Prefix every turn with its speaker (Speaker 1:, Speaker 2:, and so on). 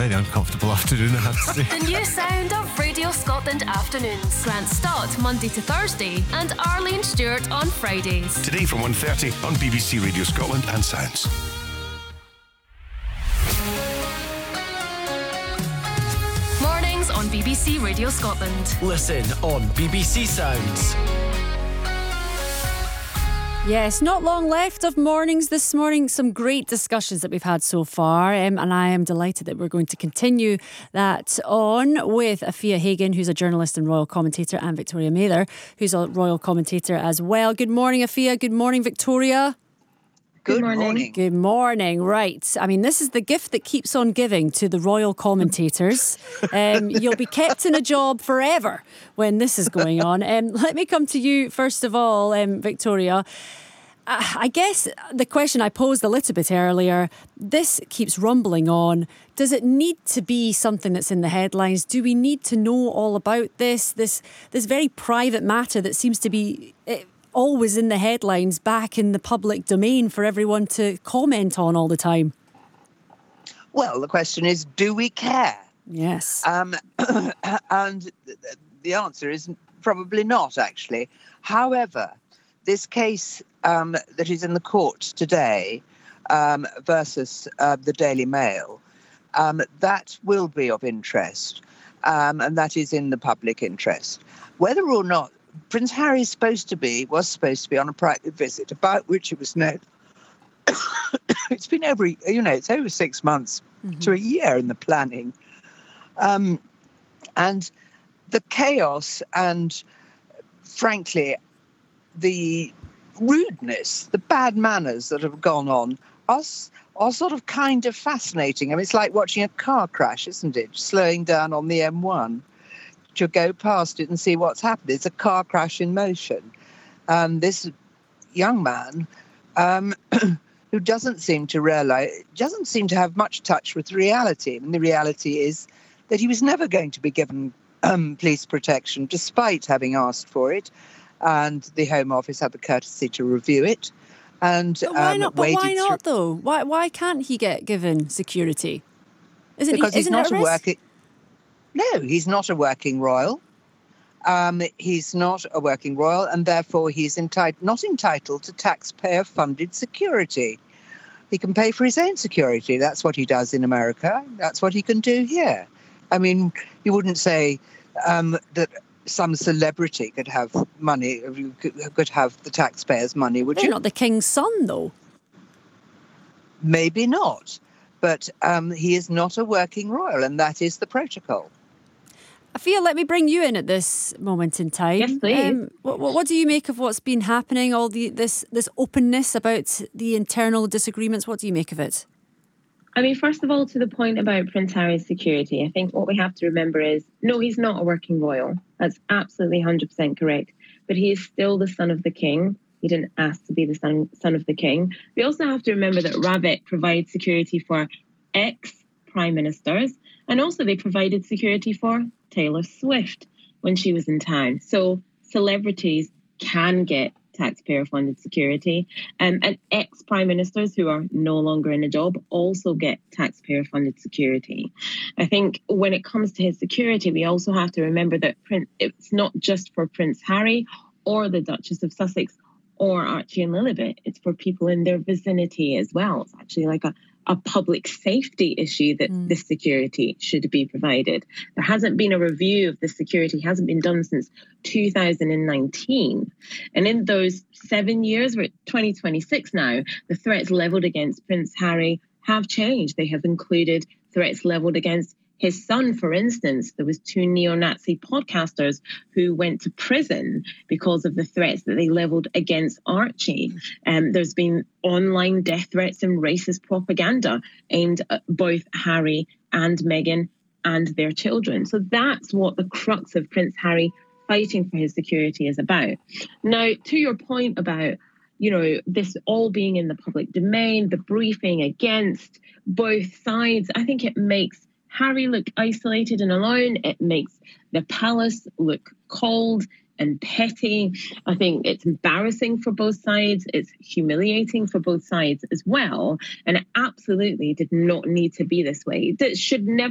Speaker 1: very uncomfortable afternoon, I have to say.
Speaker 2: The new sound of Radio Scotland afternoons. Grant Stott, Monday to Thursday, and Arlene Stewart on Fridays.
Speaker 3: Today from 1:30 on BBC Radio Scotland and Sounds.
Speaker 2: Mornings on BBC Radio Scotland.
Speaker 4: Listen on BBC Sounds.
Speaker 5: Yes, not long left of mornings this morning. Some great discussions that we've had so far, and I am delighted that we're going to continue that on with Afia Hagan, who's a journalist and royal commentator, and Victoria Mather, who's a royal commentator as well. Good morning, Afia. Good morning, Victoria.
Speaker 6: Good morning.
Speaker 5: Good morning. Right. I mean, this is the gift that keeps on giving to the royal commentators. You'll be kept in a job forever when this is going on. Let me come to you first of all, Victoria. I guess the question I posed a little bit earlier, this keeps rumbling on. Does it need to be something that's in the headlines? Do we need to know all about this very private matter that seems to be always in the headlines, back in the public domain for everyone to comment on all the time?
Speaker 6: Well, the question is, do we care?
Speaker 5: Yes.
Speaker 6: And the answer is probably not, actually. However, this case that is in the court today versus the Daily Mail, that will be of interest, and that is in the public interest. Whether or not Prince Harry was supposed to be on a private visit, about which it was known. It's been it's over 6 months to a year in the planning. And the chaos and, frankly, the rudeness, the bad manners that have gone on are sort of kind of fascinating. I mean, it's like watching a car crash, isn't it? Slowing down on the M1. To go past it and see what's happened. It's a car crash in motion. This young man, who doesn't seem to have much touch with reality. And the reality is that he was never going to be given police protection, despite having asked for it. And the Home Office had the courtesy to review it. And
Speaker 5: but why not? But why not, though? Why can't he get given security?
Speaker 6: Because he's not a working. No, he's not a working royal. He's not a working royal, and therefore he's not entitled to taxpayer-funded security. He can pay for his own security. That's what he does in America. That's what he can do here. I mean, you wouldn't say that some celebrity could have money, could have the taxpayers' money, would you?
Speaker 5: They're not the king's son, though.
Speaker 6: Maybe not. But he is not a working royal, and that is the protocol.
Speaker 5: Afia, let me bring you in at this moment in time.
Speaker 7: Yes, please.
Speaker 5: What do you make of what's been happening, all this openness about the internal disagreements? What do you make of it?
Speaker 7: I mean, first of all, to the point about Prince Harry's security, I think what we have to remember is, no, he's not a working royal. That's absolutely 100% correct. But he is still the son of the king. He didn't ask to be the son of the king. We also have to remember that Rabbit provides security for ex-prime ministers, and also they provided security for Taylor Swift when she was in town. So celebrities can get taxpayer-funded security, and ex-prime ministers who are no longer in a job also get taxpayer-funded security. I think when it comes to his security, we also have to remember that it's not just for Prince Harry or the Duchess of Sussex or Archie and Lilibet. It's for people in their vicinity as well. It's actually like a public safety issue that this security should be provided. There hasn't been a review of the security, hasn't been done since 2019. And in those 7 years, we're at 2026 now, the threats levelled against Prince Harry have changed. They have included threats levelled against his son, for instance. There was 2 neo-Nazi podcasters who went to prison because of the threats that they levelled against Archie. There's been online death threats and racist propaganda aimed at both Harry and Meghan and their children. So that's what the crux of Prince Harry fighting for his security is about. Now, to your point about, this all being in the public domain, the briefing against both sides, I think it makes Harry look isolated and alone. It makes the palace look cold and petty. I think it's embarrassing for both sides. It's humiliating for both sides as well. And it absolutely did not need to be this way. That should never